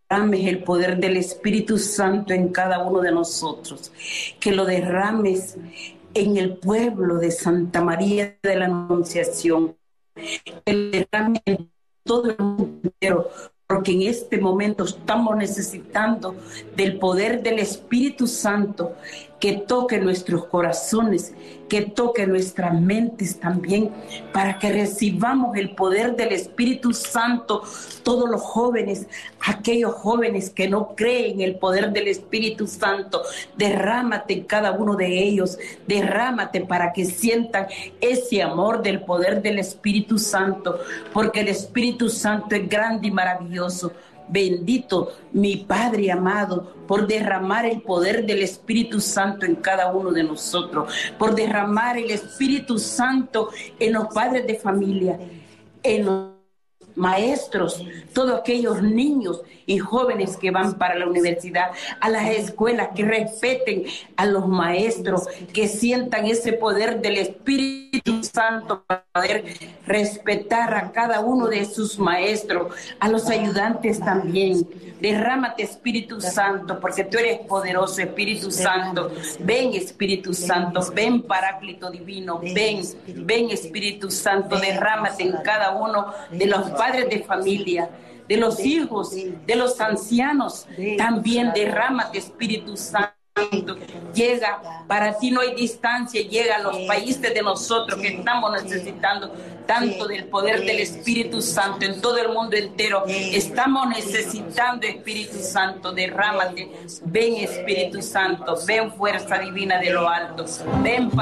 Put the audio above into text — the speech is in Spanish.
derrames el poder del Espíritu Santo en cada uno de nosotros, que lo derrames en el pueblo de Santa María de la Anunciación, que lo derrames en todo el mundo entero, porque en este momento estamos necesitando del poder del Espíritu Santo que toque nuestros corazones, que toque nuestras mentes también, para que recibamos el poder del Espíritu Santo. Todos los jóvenes, aquellos jóvenes que no creen el poder del Espíritu Santo, derrámate en cada uno de ellos, derrámate para que sientan ese amor del poder del Espíritu Santo, porque el Espíritu Santo es grande y maravilloso. Bendito mi Padre amado por derramar el poder del Espíritu Santo en cada uno de nosotros, por derramar el Espíritu Santo en los padres de familia, en los maestros, todos aquellos niños y jóvenes que van para la universidad, a las escuelas, que respeten a los maestros, que sientan ese poder del Espíritu Santo para poder respetar a cada uno de sus maestros, a los ayudantes también. Derrámate, Espíritu Santo, porque tú eres poderoso, Espíritu Santo. Ven, Espíritu Santo, ven, Paráclito Divino, ven, Espíritu Santo, derrámate en cada uno de los padres de familia, de los hijos, de los ancianos. También derrámate, Espíritu Santo. Llega, para ti no hay distancia, llega a los países de nosotros que estamos necesitando tanto del poder del Espíritu Santo en todo el mundo entero. Estamos necesitando, Espíritu Santo, derrámate. Ven, Espíritu Santo, ven, fuerza divina de lo alto, ven.